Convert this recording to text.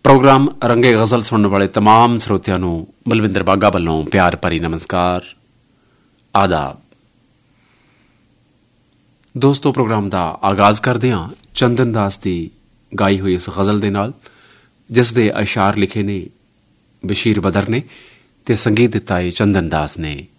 Programme ਰੰਗੇ ਗਜ਼ਲ ਸੁਣਨ ਵਾਲੇ ਤਮਾਮ ਸਰੋਤਿਆਂ ਨੂੰ ਬਲਵਿੰਦਰ ਬਾਘਾ ਵੱਲੋਂ ਪਿਆਰ ਭਰੀ ਨਮਸਕਾਰ, ਆਦਾਬ। ਦੋਸਤੋ, ਪ੍ਰੋਗਰਾਮ ਦਾ ਆਗਾਜ਼ ਕਰਦੇ ਹਾਂ ਚੰਦਨ ਦਾਸ ਦੀ ਗਾਈ ਹੋਈ ਇਸ ਗਜ਼ਲ ਦੇ ਨਾਲ, ਜਿਸ ਦੇ ਅਸ਼ਾਰ ਲਿਖੇ ਨੇ ਬਸ਼ੀਰ ਬਦਰ ਨੇ ਤੇ ਸੰਗੀਤ ਦਿੱਤਾ ਹੈ ਚੰਦਨ ਦਾਸ ਨੇ।